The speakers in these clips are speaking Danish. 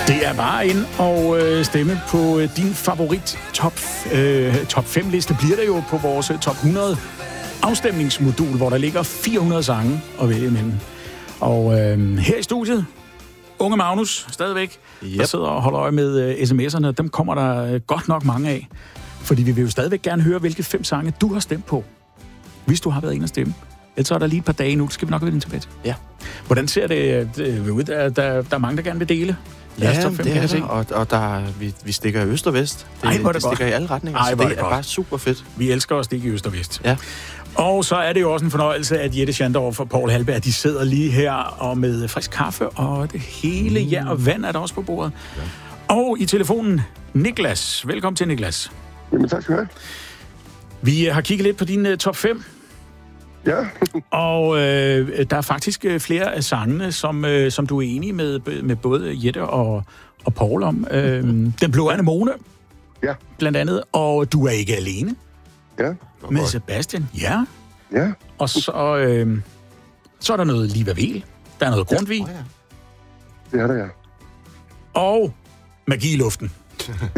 Det er bare ind og stemme på din favorit top 5 liste. Bliver det jo på vores top 100 afstemningsmodul, hvor der ligger 400 sange at vælge imellem. Og her i studiet, unge Magnus stadigvæk, der sidder og holder øje med sms'erne. Dem kommer der godt nok mange af. Fordi vi vil jo stadigvæk gerne høre, hvilke 5 sange du har stemt på, hvis du har været inde og stemme. Ellers er der lige et par dage nu, det skal vi nok vende tilbage til. Ja. Hvordan ser det ud? Der er mange, der gerne vil dele. Ja, det er der, og der, vi stikker i øst og vest. Det stikker i alle retninger, så det er bare super fedt. Vi elsker at stikke i øst og vest. Ja. Og så er det jo også en fornøjelse, at Jette Schandorf og Paul Halberg, de sidder lige her og med frisk kaffe, og det hele, og vand er der også på bordet. Ja. Og i telefonen, Niklas. Velkommen til, Niklas. Jamen, tak skal du have. Vi har kigget lidt på din top 5. Ja. Og der er faktisk flere af sangene, som du er enig med både Jette og Paul om. Den blå anemone, blandt andet, og Du er ikke alene. Ja. Med Sebastian, Ja. Og så er der noget Liva Vel. Der er noget Grundtvig. Det er der, ja. Og Magi i luften. Ja.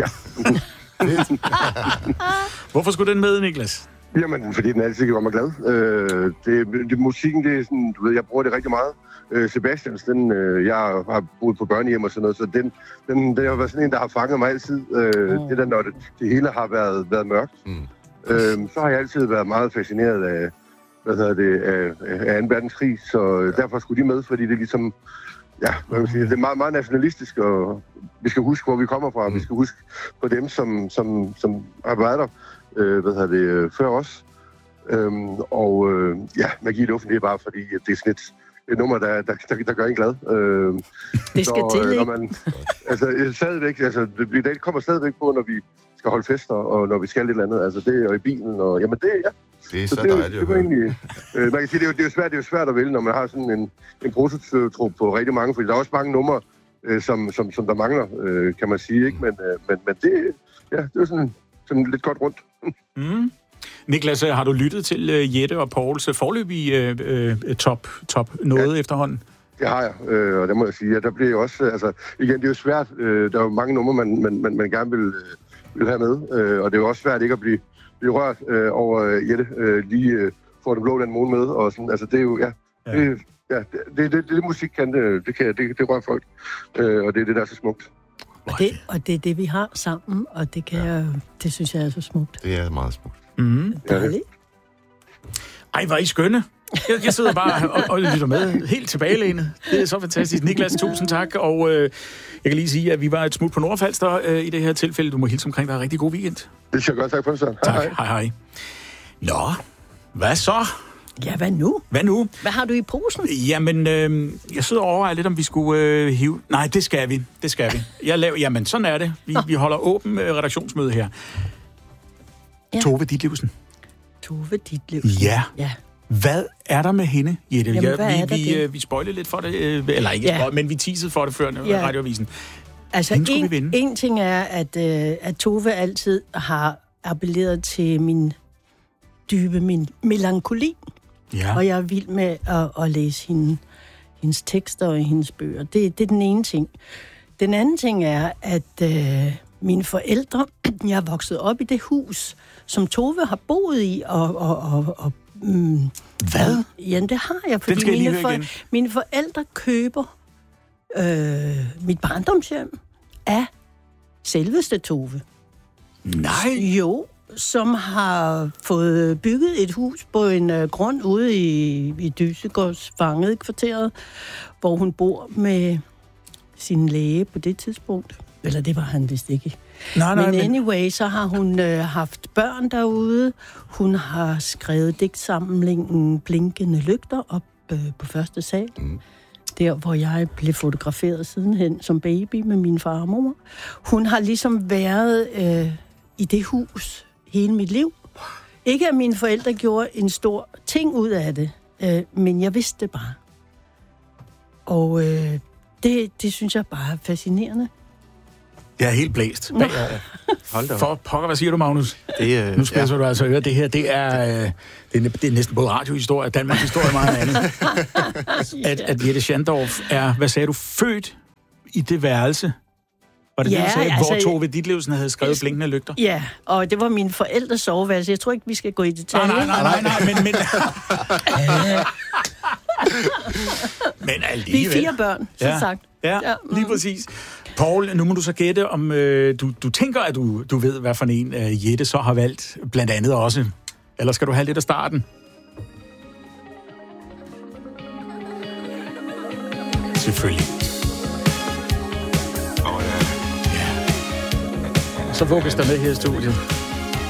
Hvorfor skulle den med, Niklas? Jamen, fordi den altid gør mig glad. Musikken, det er sådan, du ved, jeg bruger det rigtig meget. Sebastians, jeg har boet på børnehjem og sådan noget, så den har været sådan en, der har fanget mig altid. Det der, når det hele har været mørkt. Så har jeg altid været meget fascineret af, af 2. verdenskrig, så derfor skulle de med, fordi det er ligesom, hvad man sige, det er meget, meget nationalistisk, og vi skal huske, hvor vi kommer fra. Vi skal huske på dem, som har været der. Før os. Magi i luften, det er bare fordi, at det er sådan et nummer, der gør en glad. Det skal til, ikke? Stadigvæk, det kommer stadigvæk på, når vi skal holde fester, og når vi skal et eller andet. Altså, det er i bilen, og jamen det, ja. Det er så dejligt at høre. Man kan sige, det er jo svært at vælge, når man har sådan en prototyp på rigtig mange, fordi der er også mange numre, som der mangler, kan man sige, ikke? Men det er jo sådan lidt godt rundt. Niklas, har du lyttet til Jette og Pauls forløbige top noget efterhånden? Det har jeg, og det må jeg sige. Der bliver jo også, igen, det er jo svært. Der er jo mange numre, man gerne vil have med, og det er jo også svært ikke at blive rørt over Jette lige får den blå den måne med, og sådan, altså det er jo, det musik kan det rører folk, og det er det, der er så smukt. Og det er det, vi har sammen, og det synes jeg er så smukt. Det er meget smukt. Dejligt. Ej, hvor er I skønne. Jeg sidder bare og lytter med helt tilbagelænet. Det er så fantastisk. Niklas, tusind tak. Og jeg kan lige sige, at vi var et smut på Nordfalster i det her tilfælde. Du må hilse omkring dig. Rigtig god weekend. Det skal jeg gøre. Tak for det, så. Tak. Hej. Nå, hvad så? Ja, hvad nu? Hvad har du i posen? Jamen, jeg sidder og overvejer lidt, om vi skulle hive... Nej, det skal vi. Jamen, sådan er det. Vi holder åben redaktionsmøde her. Ja. Tove Ditlevsen. Ja. Hvad er der med hende, Jette? Jamen, vi spoilede lidt for det, eller ikke spoilede, men vi teasede for det før radioavisen. Altså, en ting er, at Tove altid har appelleret til min melankoli. Ja. Og jeg er vild med at læse hendes tekster og hendes bøger. Det er den ene ting. Den anden ting er, at mine forældre, jeg er vokset op i det hus, som Tove har boet i, og hvad? Ja, det har jeg, fordi mine forældre køber mit barndomshjem af selveste Tove. Nej! Jo, som har fået bygget et hus på en grund ude i Dysegårds Fanget-kvarteret, hvor hun bor med sin læge på det tidspunkt. Eller det var han vist ikke. Men anyway, så har hun haft børn derude. Hun har skrevet digtsamlingen Blinkende Lygter op på første sal. Der, hvor jeg blev fotograferet sidenhen som baby med min far og mor. Hun har ligesom været i det hus hele mit liv. Ikke at mine forældre gjorde en stor ting ud af det, men jeg vidste det bare. Og det synes jeg bare er fascinerende. Jeg er helt blæst. Hold da op. For pokker, hvad siger du, Magnus? Nu spidser du altså øre. Det her, det er næsten både radiohistorie og Danmarks historie og meget andet. At Jette Schandorf er, hvad sagde du, født i det værelse Var det det, du sagde? Hvor Tove Ditlevsen havde skrevet Blinkende lygter? Ja, og det var mine forældres soveværelse. Jeg tror ikke, vi skal gå i detaljer. Nej, men... men alligevel. Vi er 4 børn, som sagt. Ja, lige præcis. Poul, nu må du så gætte, om du tænker, at du ved, hvad for en Jette så har valgt, blandt andet også. Eller skal du have lidt af starten? Selvfølgelig. Ja. Så vugges der med her i studiet.